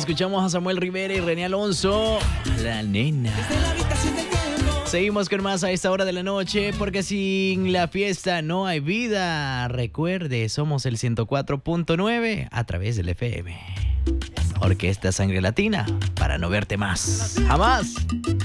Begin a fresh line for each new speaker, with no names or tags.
escuchamos a Samuel Rivera y René Alonso, La Nena. Seguimos con más a esta hora de la noche, porque sin la fiesta no hay vida. Recuerde, somos el 104.9 a través del FM. Orquesta Sangre Latina, para no verte más. ¡Jamás!